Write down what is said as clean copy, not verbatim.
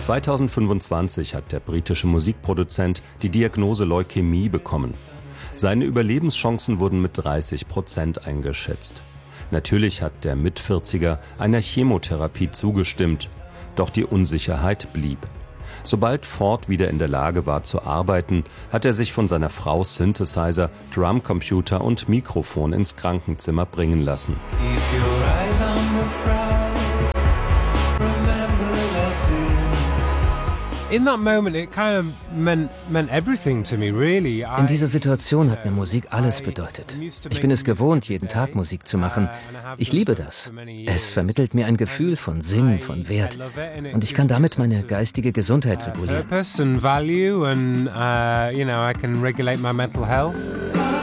2025 hat der britische Musikproduzent die Diagnose Leukämie bekommen. Seine Überlebenschancen wurden mit 30% eingeschätzt. Natürlich hat der Mit-40er einer Chemotherapie zugestimmt, doch die Unsicherheit blieb. Sobald Ford wieder in der Lage war zu arbeiten, hat er sich von seiner Frau Synthesizer, Drumcomputer und Mikrofon ins Krankenzimmer bringen lassen. In dieser Situation hat mir Musik alles bedeutet. Ich bin es gewohnt, jeden Tag Musik zu machen. Ich liebe das. Es vermittelt mir ein Gefühl von Sinn, von Wert. Und ich kann damit meine geistige Gesundheit regulieren.